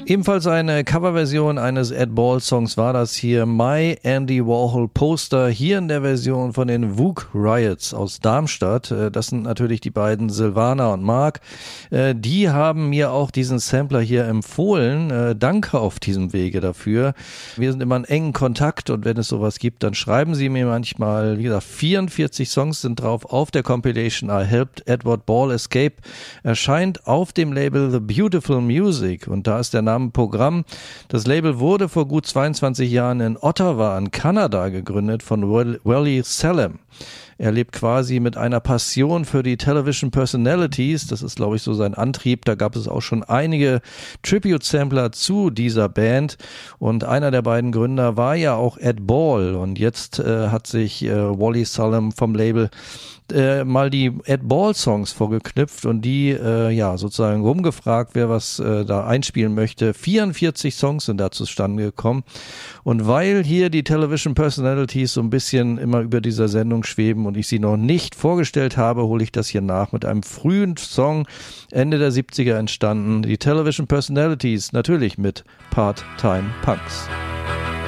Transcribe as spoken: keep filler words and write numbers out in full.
Ebenfalls eine Coverversion eines Ed Ball Songs war das hier, My Andy Warhol Poster, hier in der Version von den Vogue Riots aus Darmstadt. Das sind natürlich die beiden Silvana und Mark. Die haben mir auch diesen Sampler hier empfohlen. Danke auf diesem Wege dafür. Wir sind immer in engen Kontakt und wenn es sowas gibt, dann schreiben sie mir manchmal. Wie gesagt, vierundvierzig Songs sind drauf auf der Compilation I Helped Edward Ball Escape. Erscheint auf dem Label The Beautiful Music und da ist der Name Programm. Das Label wurde vor gut zweiundzwanzig Jahren in Ottawa in Kanada gegründet von Wally Salem. Er lebt quasi mit einer Passion für die Television Personalities. Das ist, glaube ich, so sein Antrieb. Da gab es auch schon einige Tribute-Sampler zu dieser Band. Und einer der beiden Gründer war ja auch Ed Ball. Und jetzt äh, hat sich äh, Wally Salem vom Label äh, mal die Ed Ball Songs vorgeknüpft und die äh, ja sozusagen rumgefragt, wer was äh, da einspielen möchte. vierundvierzig Songs sind da zustande gekommen. Und weil hier die Television Personalities so ein bisschen immer über dieser Sendung schweben und ich sie noch nicht vorgestellt habe, hole ich das hier nach mit einem frühen Song, Ende der siebziger entstanden. Die Television Personalities, natürlich mit Part-Time Punks.